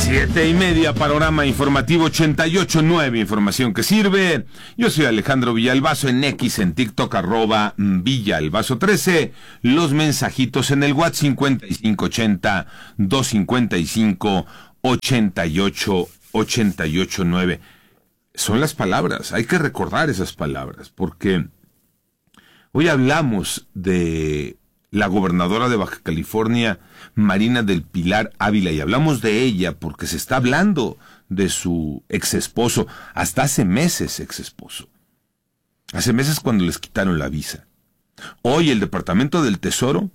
7:30, panorama informativo 88.9, información que sirve. Yo soy Alejandro Villalbazo, en X, en TikTok, @Villalbazo13. Los mensajitos en el WhatsApp 5580-255-8889. Son las palabras, hay que recordar esas palabras, porque hoy hablamos de la gobernadora de Baja California, Marina del Pilar Ávila, y hablamos de ella porque se está hablando de su exesposo, hasta hace meses exesposo. Hace meses cuando les quitaron la visa. Hoy el Departamento del Tesoro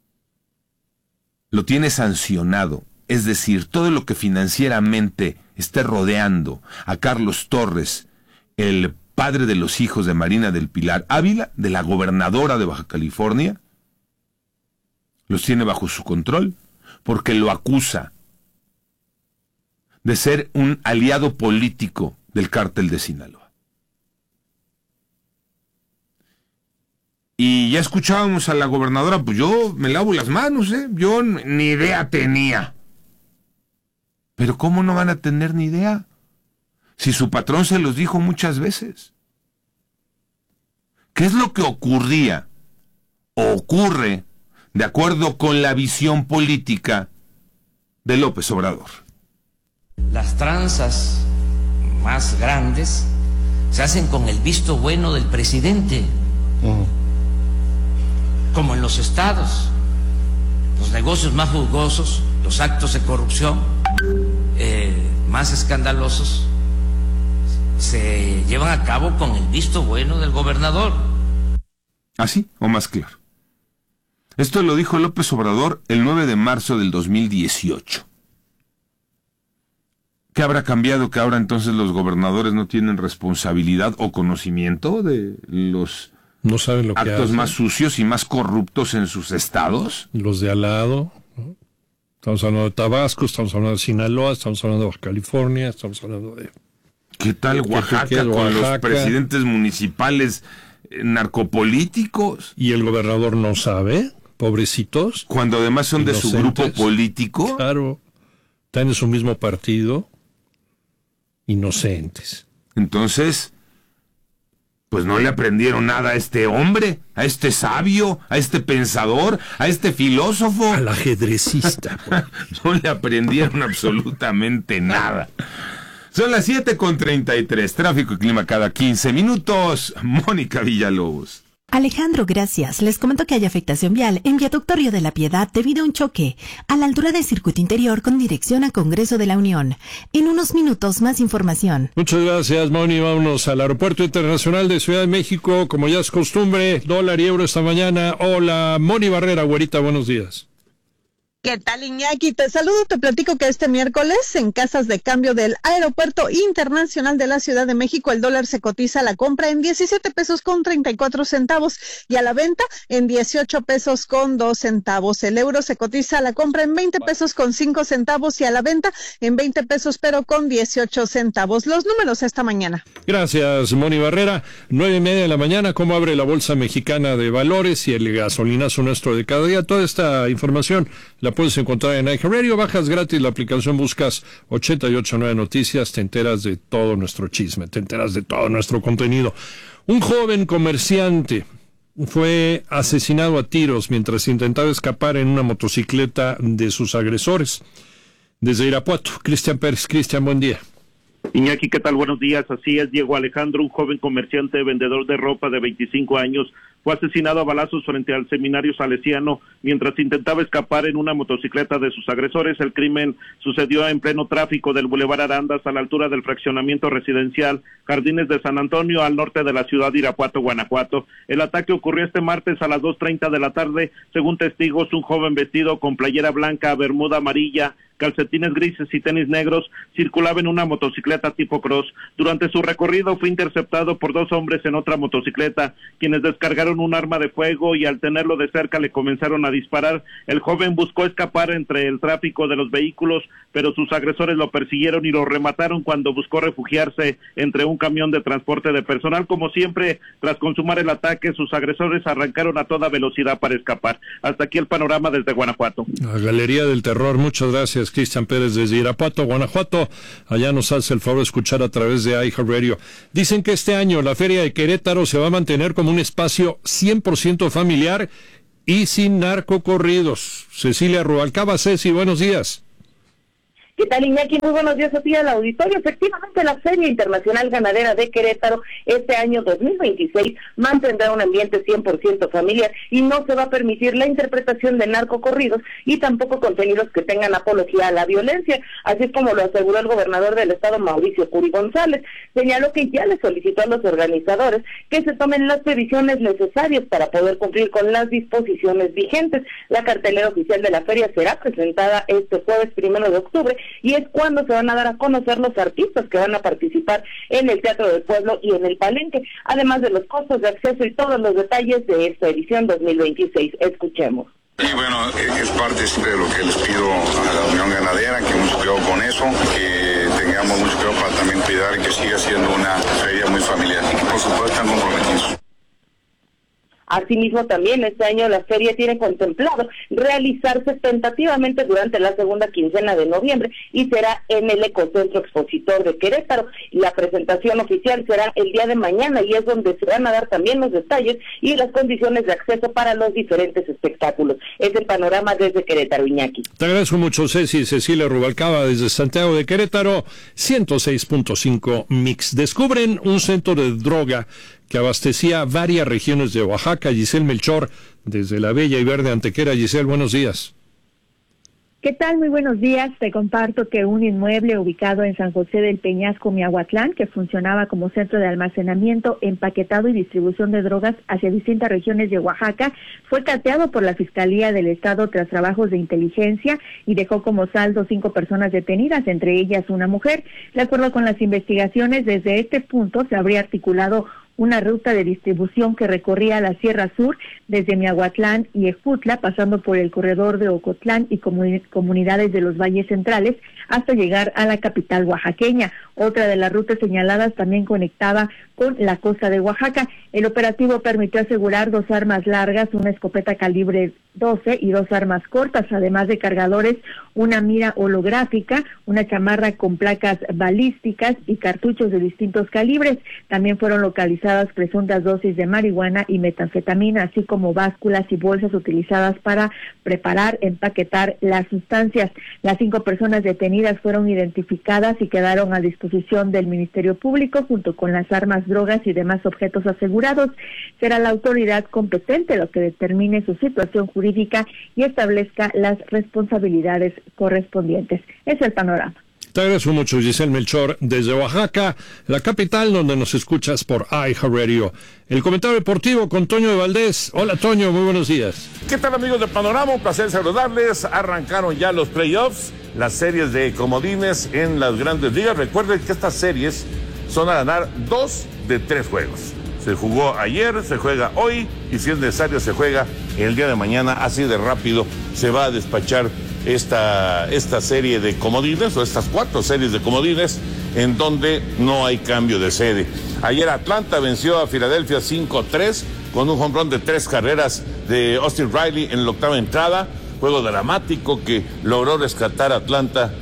lo tiene sancionado, es decir, todo lo que financieramente esté rodeando a Carlos Torres, el padre de los hijos de Marina del Pilar Ávila, de la gobernadora de Baja California, los tiene bajo su control, porque lo acusa de ser un aliado político del cártel de Sinaloa. Y ya escuchábamos a la gobernadora, pues yo me lavo las manos, yo ni idea tenía. Pero ¿cómo no van a tener ni idea? Si su patrón se los dijo muchas veces. ¿Qué es lo que ocurría o ocurre de acuerdo con la visión política de López Obrador? Las tranzas más grandes se hacen con el visto bueno del presidente, como en los estados. Los negocios más jugosos, los actos de corrupción más escandalosos, se llevan a cabo con el visto bueno del gobernador. ¿Así o más claro? Esto lo dijo López Obrador el 9 de marzo del 2018. ¿Qué habrá cambiado que ahora entonces los gobernadores no tienen responsabilidad o conocimiento de los no saben lo actos que hacen, más sucios y más corruptos en sus estados? Los de al lado, ¿no? Estamos hablando de Tabasco, estamos hablando de Sinaloa, estamos hablando de Baja California, estamos hablando de... ¿Qué tal Oaxaca con los presidentes municipales narcopolíticos? Y el gobernador no sabe, pobrecitos. Cuando además son inocentes de su grupo político. Claro, están en su mismo partido, inocentes. Entonces, pues no le aprendieron nada a este hombre, a este sabio, a este pensador, a este filósofo. Al ajedrecista. No le aprendieron absolutamente nada. Son las 7:33, tráfico y clima cada 15 minutos. Mónica Villalobos. Alejandro, gracias. Les comento que hay afectación vial en Viaducto Río de la Piedad debido a un choque a la altura del circuito interior con dirección a Congreso de la Unión. En unos minutos más información. Muchas gracias, Moni. Vámonos al Aeropuerto Internacional de Ciudad de México. Como ya es costumbre, dólar y euro esta mañana. Hola, Moni Barrera, güerita, buenos días. ¿Qué tal, Iñaki? Te saludo, te platico que este miércoles en casas de cambio del Aeropuerto Internacional de la Ciudad de México el dólar se cotiza a la compra en 17 pesos con 34 centavos y a la venta en 18 pesos con 2 centavos. El euro se cotiza a la compra en 20 pesos con 5 centavos y a la venta en 20 pesos pero con 18 centavos. Los números esta mañana. Gracias, Moni Barrera. 9:30 de la mañana, ¿cómo abre la Bolsa Mexicana de Valores y el gasolinazo nuestro de cada día? Toda esta información la puedes encontrar en iHeartRadio, bajas gratis la aplicación, buscas 889 Noticias, te enteras de todo nuestro chisme, te enteras de todo nuestro contenido. Un joven comerciante fue asesinado a tiros mientras intentaba escapar en una motocicleta de sus agresores. Desde Irapuato, Cristian Pérez. Cristian, buen día. Iñaki, ¿qué tal? Buenos días. Así es, Diego Alejandro, un joven comerciante vendedor de ropa de 25 años, fue asesinado a balazos frente al seminario salesiano mientras intentaba escapar en una motocicleta de sus agresores. El crimen sucedió en pleno tráfico del Boulevard Arandas a la altura del fraccionamiento residencial Jardines de San Antonio, al norte de la ciudad de Irapuato, Guanajuato. El ataque ocurrió este martes a las 2:30 de la tarde. Según testigos, un joven vestido con playera blanca, bermuda amarilla, calcetines grises y tenis negros circulaba en una motocicleta tipo cross. Durante su recorrido fue interceptado por dos hombres en otra motocicleta, quienes descargaron un arma de fuego y al tenerlo de cerca le comenzaron a disparar. El joven buscó escapar entre el tráfico de los vehículos, pero sus agresores lo persiguieron y lo remataron cuando buscó refugiarse entre un camión de transporte de personal. Como siempre, tras consumar el ataque, sus agresores arrancaron a toda velocidad para escapar. Hasta aquí el panorama desde Guanajuato. La Galería del Terror, muchas gracias, gracias. Cristian Pérez desde Irapuato, Guanajuato. Allá nos hace el favor de escuchar a través de iHeartRadio. Dicen que este año la Feria de Querétaro se va a mantener como un espacio 100% familiar y sin narcocorridos. Cecilia Rubalcaba, Ceci, buenos días. ¿Qué tal, Iñaki? Muy buenos días a ti al auditorio. Efectivamente, la Feria Internacional Ganadera de Querétaro este año 2026 mantendrá un ambiente 100% familiar y no se va a permitir la interpretación de narcocorridos y tampoco contenidos que tengan apología a la violencia, así como lo aseguró el gobernador del estado, Mauricio Curi González. Señaló que ya le solicitó a los organizadores que se tomen las previsiones necesarias para poder cumplir con las disposiciones vigentes. La cartelera oficial de la feria será presentada este jueves 1 de octubre y es cuando se van a dar a conocer los artistas que van a participar en el Teatro del Pueblo y en el Palenque, además de los costos de acceso y todos los detalles de esta edición 2026. Escuchemos. Y bueno, es parte siempre de lo que les pido a la Unión Ganadera, que mucho cuidado con eso, que tengamos mucho cuidado para también cuidar que siga siendo una feria muy familiar y que por supuesto están comprometidos. Asimismo, también este año la feria tiene contemplado realizarse tentativamente durante la segunda quincena de noviembre y será en el Ecocentro Expositor de Querétaro. La presentación oficial será el día de mañana y es donde se van a dar también los detalles y las condiciones de acceso para los diferentes espectáculos. Es el panorama desde Querétaro, Iñaki. Te agradezco mucho, Ceci. Cecilia Rubalcaba desde Santiago de Querétaro, 106.5 Mix. Descubren un centro de droga que abastecía varias regiones de Oaxaca. Giselle Melchor, desde la bella y verde Antequera. Giselle, buenos días. ¿Qué tal? Muy buenos días. Te comparto que un inmueble ubicado en San José del Peñasco, Miahuatlán, que funcionaba como centro de almacenamiento, empaquetado y distribución de drogas hacia distintas regiones de Oaxaca, fue cateado por la Fiscalía del Estado tras trabajos de inteligencia y dejó como saldo 5 personas detenidas, entre ellas una mujer. De acuerdo con las investigaciones, desde este punto se habría articulado una ruta de distribución que recorría la Sierra Sur desde Miahuatlán y Ejutla, pasando por el corredor de Ocotlán y comunidades de los valles centrales, hasta llegar a la capital oaxaqueña. Otra de las rutas señaladas también conectaba con la costa de Oaxaca. El operativo permitió asegurar 2 armas largas, una escopeta calibre 12 y 2 armas cortas, además de cargadores, una mira holográfica, una chamarra con placas balísticas y cartuchos de distintos calibres. También fueron localizadas presuntas dosis de marihuana y metanfetamina, así como básculas y bolsas utilizadas para preparar, empaquetar las sustancias. Las 5 personas detenidas fueron identificadas y quedaron a disposición del Ministerio Público junto con las armas, drogas y demás objetos asegurados. Será la autoridad competente lo que determine su situación jurídica y establezca las responsabilidades correspondientes. Es el panorama. Te agradezco mucho, Giselle Melchor, desde Oaxaca, la capital, donde nos escuchas por iHeartRadio. El comentario deportivo con Toño de Valdés. Hola, Toño, muy buenos días. ¿Qué tal, amigos de Panorama? Un placer saludarles. Arrancaron ya los playoffs, las series de comodines en las grandes ligas. Recuerden que estas series son a ganar 2 de 3 juegos. Se jugó ayer, se juega hoy y si es necesario se juega el día de mañana. Así de rápido se va a despachar esta serie de comodines, o estas 4 series de comodines, en donde no hay cambio de sede. Ayer Atlanta venció a Filadelfia 5-3 con un home run de 3 carreras de Austin Riley en la 8ª entrada. Juego dramático que logró rescatar Atlanta,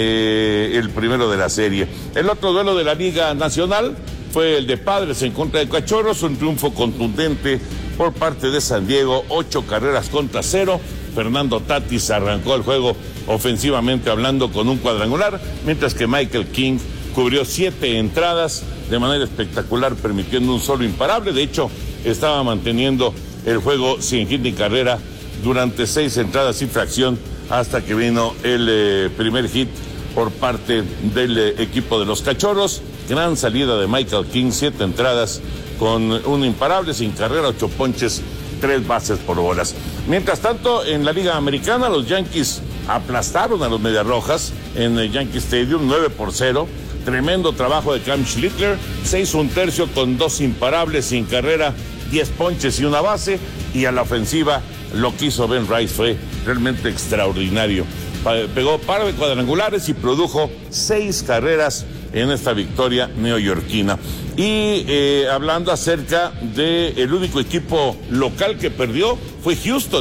el primero de la serie. El otro duelo de la Liga Nacional fue el de Padres en contra de Cachorros, un triunfo contundente por parte de San Diego, 8 carreras contra 0. Fernando Tatis arrancó el juego ofensivamente hablando con un cuadrangular, mientras que Michael King cubrió 7 entradas de manera espectacular, permitiendo un solo imparable. De hecho, estaba manteniendo el juego sin hit ni carrera durante 6 entradas y fracción, hasta que vino el primer hit por parte del equipo de los Cachorros. Gran salida de Michael King, 7 entradas con un imparable, sin carrera, 8 ponches, 3 bases por bolas. Mientras tanto, en la Liga Americana, los Yankees aplastaron a los Medias Rojas en el Yankee Stadium 9-0. Tremendo trabajo de Cam Schlittler, 6 1/3 con 2 imparables, sin carrera, 10 ponches y una base. Y a la ofensiva, lo que hizo Ben Rice fue realmente extraordinario. Pegó par de cuadrangulares y produjo 6 carreras en esta victoria neoyorquina. Y hablando acerca del único equipo local que perdió, fue Houston.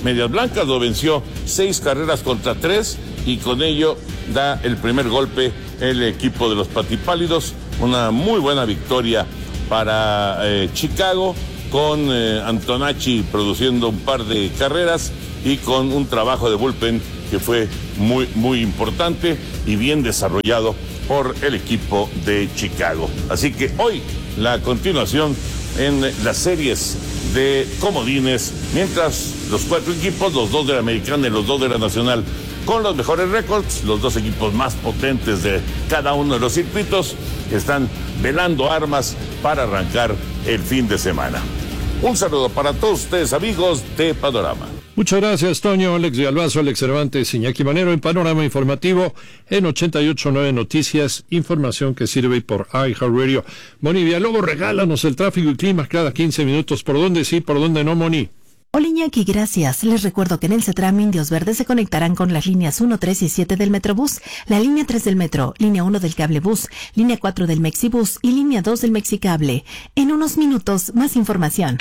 Medias Blancas lo venció 6-3 y con ello da el primer golpe el equipo de los Patipálidos. Una muy buena victoria para Chicago, con Antonacci produciendo un par de carreras y con un trabajo de bullpen que fue muy, muy importante y bien desarrollado por el equipo de Chicago. Así que hoy la continuación en las series de comodines, mientras los 4 equipos, los 2 de la Americana y los 2 de la Nacional, con los mejores récords, los 2 equipos más potentes de cada uno de los circuitos, están velando armas para arrancar el fin de semana. Un saludo para todos ustedes, amigos de Panorama. Muchas gracias, Toño, Alex de Albazo, Alex Cervantes, Iñaki Manero, en Panorama Informativo en 88.9 Noticias, información que sirve por iHeartRadio. Moni Villalobos, regálanos el tráfico y clima cada 15 minutos. ¿Por dónde sí, por dónde no, Moni? Hola Iñaki, gracias. Les recuerdo que en el CETRAM Indios Verdes se conectarán con las líneas 1, 3 y 7 del Metrobús, la línea 3 del Metro, línea 1 del Cablebús, línea 4 del Mexibús y línea 2 del Mexicable. En unos minutos, más información.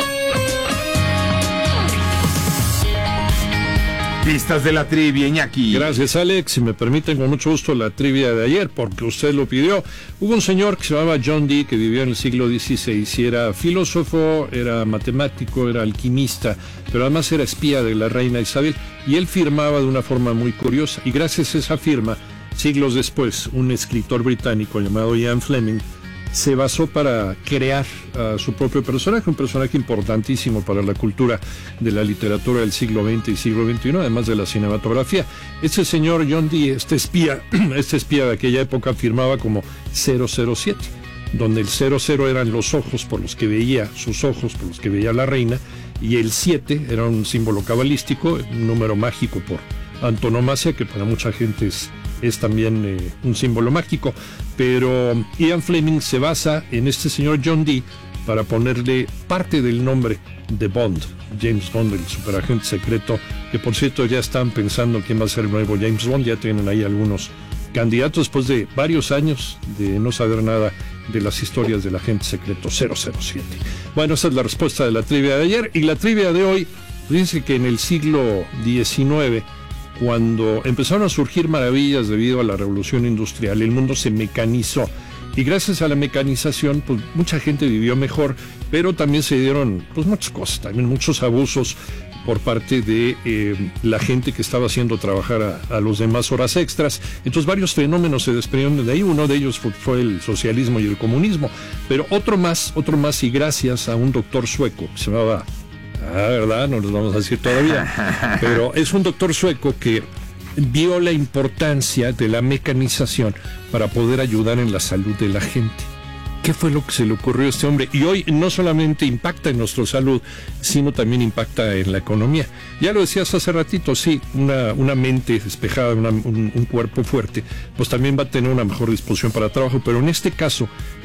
Pistas de la trivia, Iñaki. Gracias, Alex. Si me permiten, con mucho gusto, la trivia de ayer, porque usted lo pidió. Hubo un señor que se llamaba John Dee, que vivió en el siglo XVI, y era filósofo, era matemático, era alquimista, pero además era espía de la reina Isabel, y él firmaba de una forma muy curiosa, y gracias a esa firma, siglos después, un escritor británico llamado Ian Fleming se basó para crear a su propio personaje, un personaje importantísimo para la cultura de la literatura del siglo XX y siglo XXI, además de la cinematografía. Este señor John Dee, este espía de aquella época, firmaba como 007, donde el 00 eran los ojos por los que veía, sus ojos por los que veía la reina, y el 7 era un símbolo cabalístico, un número mágico por antonomasia, que para mucha gente es también un símbolo mágico, pero Ian Fleming se basa en este señor John Dee para ponerle parte del nombre de Bond, James Bond, el superagente secreto, que por cierto ya están pensando quién va a ser el nuevo James Bond, ya tienen ahí algunos candidatos después de varios años de no saber nada de las historias del agente secreto 007. Bueno, esa es la respuesta de la trivia de ayer, y la trivia de hoy dice que en el siglo XIX, cuando empezaron a surgir maravillas debido a la revolución industrial, el mundo se mecanizó, y gracias a la mecanización, pues mucha gente vivió mejor, pero también se dieron pues muchas cosas, también muchos abusos por parte de la gente que estaba haciendo trabajar a los demás horas extras. Entonces varios fenómenos se desprendieron de ahí. Uno de ellos fue el socialismo y el comunismo, pero otro más, y gracias a un doctor sueco que se llamaba, ¿verdad? No les vamos a decir todavía, pero es un doctor sueco que vio la importancia de la mecanización para poder ayudar en la salud de la gente. ¿Qué fue lo que se le ocurrió a este hombre? Y hoy no solamente impacta en nuestra salud, sino también impacta en la economía. Ya lo decías hace ratito, sí, una mente despejada, un cuerpo fuerte, pues también va a tener una mejor disposición para trabajo, pero en este caso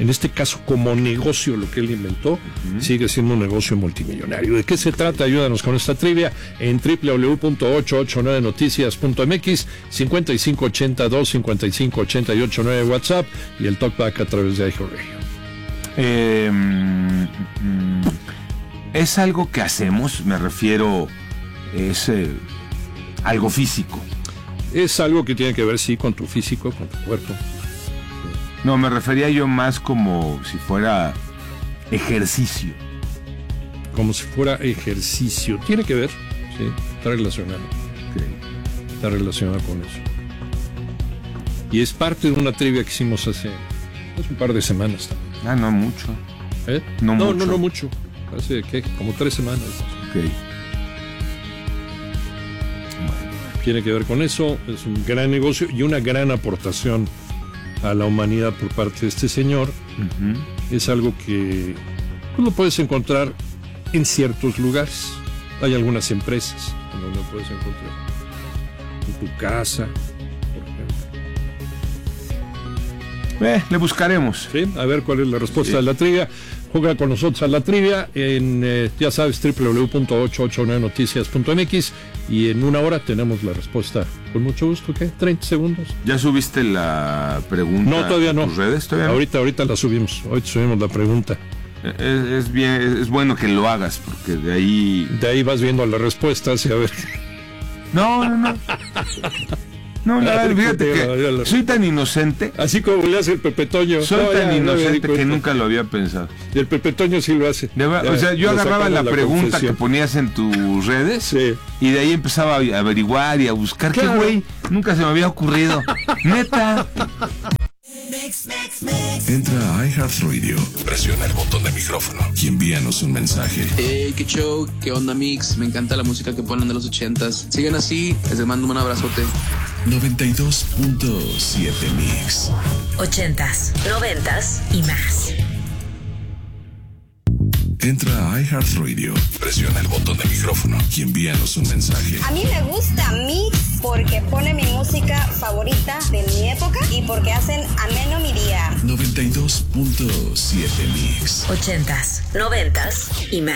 como negocio, lo que él inventó, sigue siendo un negocio multimillonario. ¿De qué se trata? Ayúdanos con esta trivia en www.889noticias.mx, 5582-5588-9 WhatsApp, y el talkback a través de iHeartRadio. Es algo que hacemos, me refiero, es algo físico. Es algo que tiene que ver, sí, con tu físico, con tu cuerpo. No, me refería yo más como si fuera ejercicio. Como si fuera ejercicio. Tiene que ver, sí, está relacionado. Okay. Está relacionado con eso. Y es parte de una trivia que hicimos hace un par de semanas también. No mucho. No mucho. Hace, como 3 semanas. Ok. Tiene que ver con eso. Es un gran negocio y una gran aportación a la humanidad por parte de este señor. Es algo que tú lo puedes encontrar en ciertos lugares. Hay algunas empresas donde lo puedes encontrar. En tu casa, por ejemplo. Le buscaremos. Sí, a ver cuál es la respuesta de la trivia. Juega con nosotros a la trivia en, ya sabes, www.889noticias.mx, y en una hora tenemos la respuesta. Con mucho gusto, ¿qué? 30 segundos. ¿Ya subiste la pregunta? No, todavía no. ¿Tus redes todavía? Ahorita la subimos. Hoy subimos la pregunta. es bien, es bueno que lo hagas, porque de ahí vas viendo las respuestas y a ver. No, fíjate que soy tan inocente. Así como le hace el Pepe Toño. Soy tan inocente que nunca lo había pensado. Y el Pepe Toño sí lo hace. O sea, yo agarraba la pregunta confesión que ponías en tus redes, y de ahí empezaba a averiguar y a buscar. Claro. ¿Qué güey? Nunca se me había ocurrido. Neta. Entra a iHeartRadio, presiona el botón de micrófono y envíanos un mensaje. Qué show, qué onda Mix, me encanta la música que ponen de los 80s. Sigan así, les mando un abrazote. 92.7 Mix. 80s, 90s y más. Entra a iHeartRadio, presiona el botón de micrófono y envíanos un mensaje. A mí me gusta Mix porque pone mi música favorita de mi época y porque hacen ameno mi día. 92.7 Mix. 80s, 90s y más.